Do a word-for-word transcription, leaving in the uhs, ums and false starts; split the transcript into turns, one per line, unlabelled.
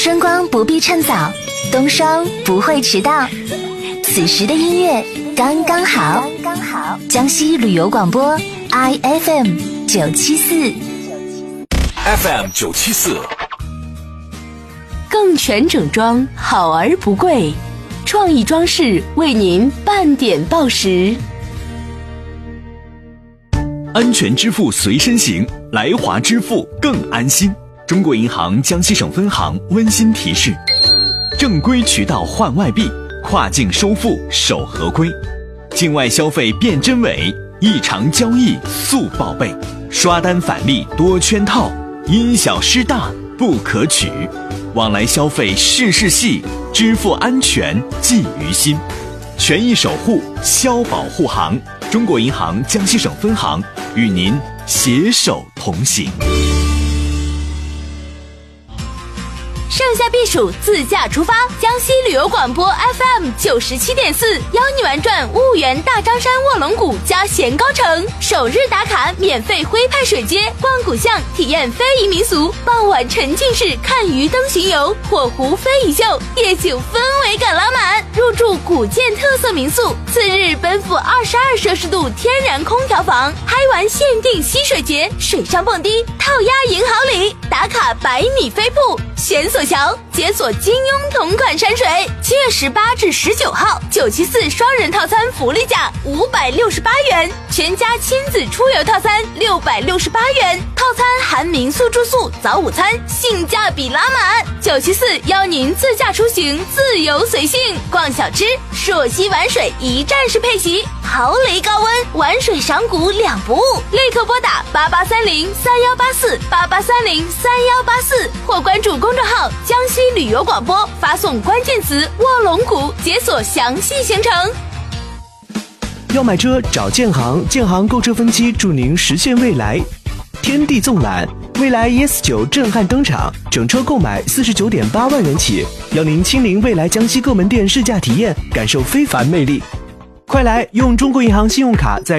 春光不必趁早，冬霜不会迟到，此时的音乐刚刚好。刚刚好。江西旅游广播 I F M 九七四
F M 九七四，
更全整装，好而不贵，创意装饰为您半点报时。
安全支付随身行，来华支付更安心。中国银行江西省分行温馨提示：正规渠道换外币，跨境收付守合规，境外消费辨真伪，异常交易速报备，刷单返利多圈套，因小失大不可取。往来消费事事细，支付安全记于心。权益守护，消保护行。中国银行江西省分行与您携手同行。
盛夏避暑，自驾出发，江西旅游广播 F M 九十七点四，邀你玩转婺源大张山卧龙谷加咸高城，首日打卡免费徽派水街，逛古巷，体验非遗民俗，傍晚沉浸式看鱼灯巡游，火湖非遗秀，夜景氛围感拉满，入住古建特色民宿，次日奔赴二十二摄氏度天然空调房，嗨玩限定溪水节，水上蹦迪，套鸭赢好礼，打卡百米飞瀑，悬索桥，解锁金庸同款山水。七月十八至十九号，九七四双人套餐福利价五百六十八元，全家亲子出游套餐六百六十八元，套餐含民宿住宿、早午餐，性价比拉满。九七四邀您自驾出行，自由随性，逛小吃，朔溪玩水一站式配席，豪雷高温，玩水赏古两不误。立刻拨打八八三零三幺八四八八三零三幺八四，或关注公众号江西旅游广播，发送关键词卧龙谷，解锁详细行程。
要买车找建行，建行购车分期助您实现未来。天地纵览，未来 E S 九 震撼登场，整车购买四十九点八万元起，邀您亲临未来江西各门店试驾体验，感受非凡魅力。快来用中国银行信用卡在